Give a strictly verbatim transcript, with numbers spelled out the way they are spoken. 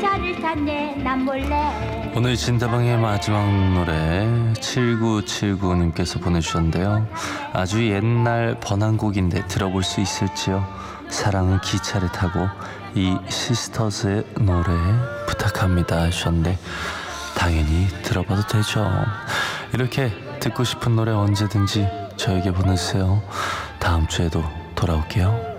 기차를 탔네 난 몰래. 오늘 진다방의 마지막 노래 칠구칠구님께서 보내주셨는데요. 아주 옛날 번안곡인데 들어볼 수 있을지요? 사랑은 기차를 타고 이 시스터즈의 노래 부탁합니다 하셨는데 당연히 들어봐도 되죠. 이렇게 듣고 싶은 노래 언제든지 저에게 보내주세요. 다음 주에도 돌아올게요.